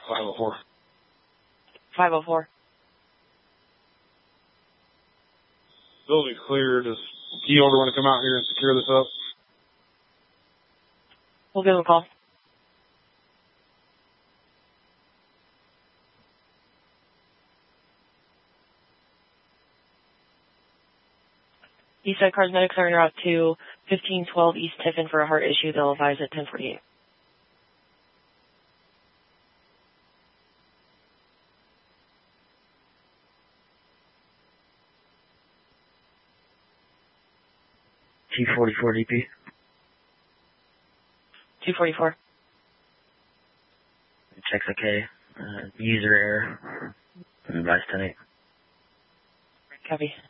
504. 504. Building's clear. Does key holder want to come out here and secure this up? We'll give him a call. Eastside Cosmetics are en route to 1512 East Tiffin for a heart issue. They'll advise at 10:48. T44 DP. 244. Checks okay. User error. Advice tonight. Copy.